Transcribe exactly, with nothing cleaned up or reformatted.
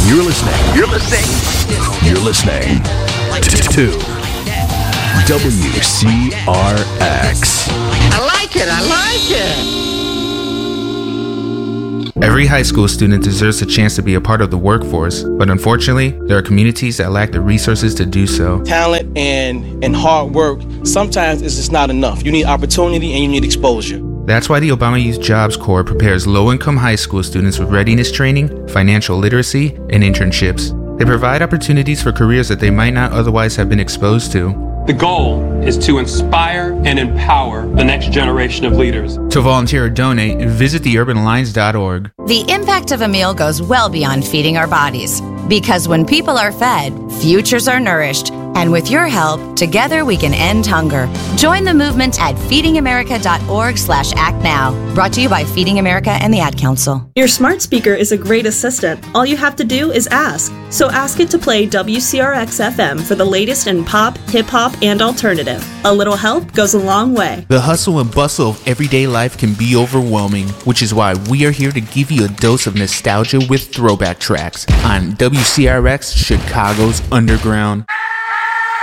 You're listening. You're listening. You're listening to W C R X. I like it. I like it. Every high school student deserves a chance to be a part of the workforce, but unfortunately, there are communities that lack the resources to do so. Talent and, and hard work, sometimes it's just not enough. You need opportunity and you need exposure. That's why the Obama Youth Jobs Corps prepares low-income high school students with readiness training, financial literacy, and internships. They provide opportunities for careers that they might not otherwise have been exposed to. The goal is to inspire and empower the next generation of leaders. To volunteer or donate, visit the urban alliance dot org. The impact of a meal goes well beyond feeding our bodies. Because when people are fed, futures are nourished. And with your help, together we can end hunger. Join the movement at feeding america dot org slash act now. Brought to you by Feeding America and the Ad Council. Your smart speaker is a great assistant. All you have to do is ask. So ask it to play W C R X F M for the latest in pop, hip-hop, and alternative. A little help goes a long way. The hustle and bustle of everyday life can be overwhelming, which is why we are here to give you a dose of nostalgia with throwback tracks on W C R X Chicago's Underground.